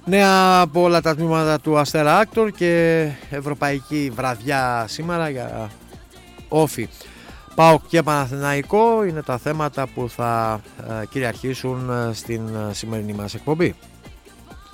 Νέα από όλα τα τμήματα του Αστέρα Άκτορ και ευρωπαϊκή βραδιά σήμερα για Όφη, ΠΑΟΚ και Παναθηναϊκό είναι τα θέματα που θα κυριαρχήσουν στην σημερινή μας εκπομπή.